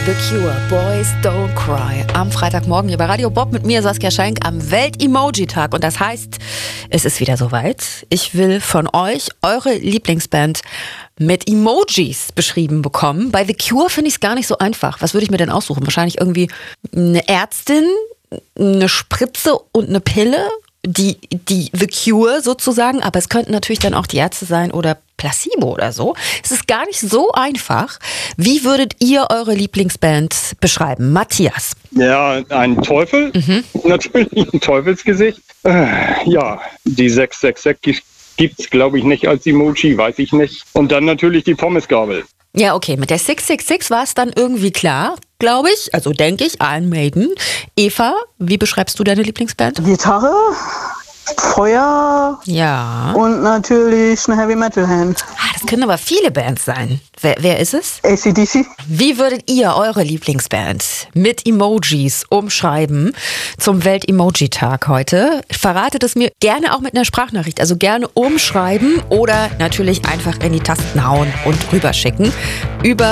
The Cure, Boys Don't Cry. Am Freitagmorgen hier bei Radio Bob mit mir, Saskia Schenk, am Welt-Emoji-Tag. Und das heißt, es ist wieder soweit. Ich will von euch eure Lieblingsband mit Emojis beschrieben bekommen. Bei The Cure finde ich es gar nicht so einfach. Was würde ich mir denn aussuchen? Wahrscheinlich irgendwie eine Ärztin, eine Spritze und eine Pille. Die The Cure sozusagen, aber es könnten natürlich dann auch die Ärzte sein oder Placebo oder so. Es ist gar nicht so einfach. Wie würdet ihr eure Lieblingsband beschreiben? Matthias. Ja, ein Teufel. Natürlich ein Teufelsgesicht. Ja, die 666 gibt's, glaube ich, nicht als Emoji, weiß ich nicht. Und dann natürlich die Pommesgabel. Ja, okay, mit der 666 war es dann irgendwie klar, glaube ich. Also denke ich, Iron Maiden. Eva, wie beschreibst du deine Lieblingsband? Gitarre, Feuer Ja. und natürlich eine Heavy Metal Hand. Das können aber viele Bands sein. Wer ist es? AC/DC. Wie würdet ihr eure Lieblingsband mit Emojis umschreiben zum Welt-Emoji-Tag heute? Verratet es mir gerne auch mit einer Sprachnachricht. Also gerne umschreiben oder natürlich einfach in die Tasten hauen und rüberschicken. Über